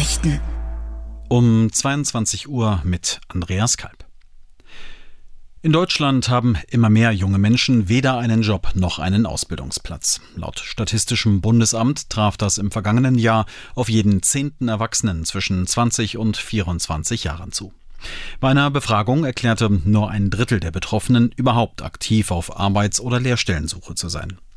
Nachrichten. Um 22 Uhr mit Andreas Kalb. In Deutschland haben immer mehr junge Menschen weder einen Job noch einen Ausbildungsplatz. Laut Statistischem Bundesamt traf das im vergangenen Jahr auf jeden 10. Erwachsenen zwischen 20 und 24 Jahren zu. Bei einer Befragung erklärte nur ein Drittel der Betroffenen, überhaupt aktiv auf Arbeits- oder Lehrstellensuche zu sein.